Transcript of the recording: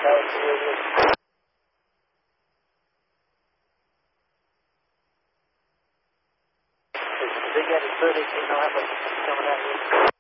Big headed footage, you know how much is coming out here.